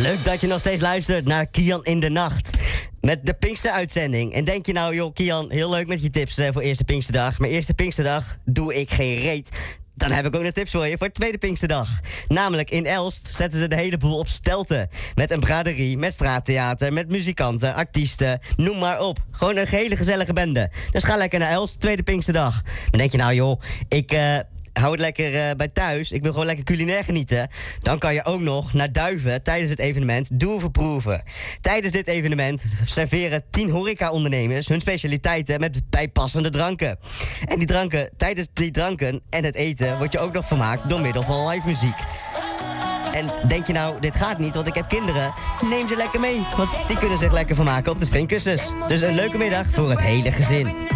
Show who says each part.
Speaker 1: Leuk dat je nog steeds luistert naar Kian in de Nacht. Met de Pinkster-uitzending. En denk je nou, joh, Kian, heel leuk met je tips voor Eerste Pinksterdag. Maar Eerste Pinksterdag doe ik geen reet. Dan heb ik ook nog tips voor je voor Tweede Pinksterdag. Namelijk in Elst zetten ze de hele boel op stelten. Met een braderie, met straattheater, met muzikanten, artiesten, noem maar op. Gewoon een hele gezellige bende. Dus ga lekker naar Elst, Tweede Pinksterdag. Dan denk je nou, joh, ik hou het lekker bij thuis. Ik wil gewoon lekker culinair genieten. Dan kan je ook nog naar Duiven tijdens het evenement Doevenproeven. Tijdens dit evenement serveren 10 horeca-ondernemers hun specialiteiten met bijpassende dranken. En die dranken, tijdens die dranken en het eten word je ook nog vermaakt door middel van live muziek. En denk je nou, dit gaat niet, want ik heb kinderen. Neem ze lekker mee, want die kunnen zich lekker vermaken op de springkussens. Dus een leuke middag voor het hele gezin.